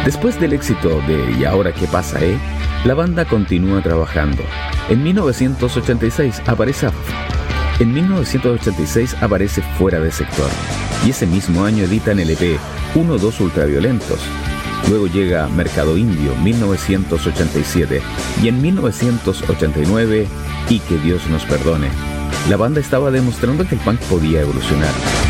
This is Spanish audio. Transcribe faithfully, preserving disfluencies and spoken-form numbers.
Después del éxito de ¿Y ahora qué pasa, eh?, la banda continúa trabajando. En mil novecientos ochenta y seis aparece, en mil novecientos ochenta y seis aparece Fuera de Sector, y ese mismo año editan el E P uno dos Ultraviolentos. Luego llega Mercado Indio, mil novecientos ochenta y siete, y en mil novecientos ochenta y nueve, Y que Dios nos perdone. La banda estaba demostrando que el punk podía evolucionar.